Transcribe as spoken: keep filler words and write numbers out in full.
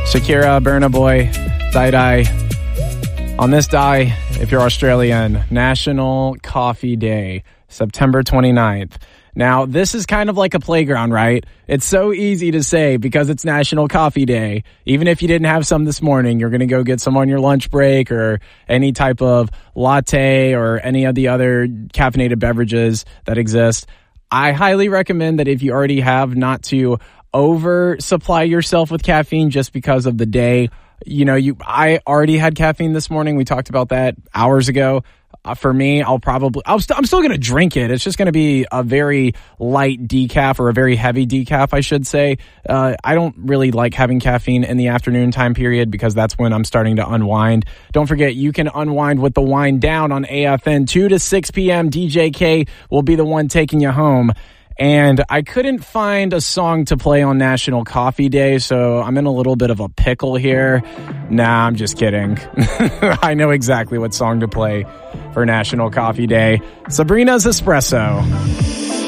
Shakira, Burna Boy, Die Die. On this die, if you're Australian, National Coffee Day, September twenty-ninth. Now, this is kind of like a playground, right? It's so easy to say because it's National Coffee Day. Even if you didn't have some this morning, you're going to go get some on your lunch break or any type of latte or any of the other caffeinated beverages that exist. I highly recommend that if you already have, not to oversupply yourself with caffeine just because of the day. You know, you I already had caffeine this morning. We talked about that hours ago. Uh, for me, I'll probably, I'll st- I'm still going to drink it. It's just going to be a very light decaf or a very heavy decaf, I should say. Uh, I don't really like having caffeine in the afternoon time period because that's when I'm starting to unwind. Don't forget, you can unwind with the wind down on A F N two to six p.m. D J K will be the one taking you home. And I couldn't find a song to play on National Coffee Day, so I'm in a little bit of a pickle here. Nah, I'm just kidding. I know exactly what song to play for National Coffee Day. Sabrina's Espresso.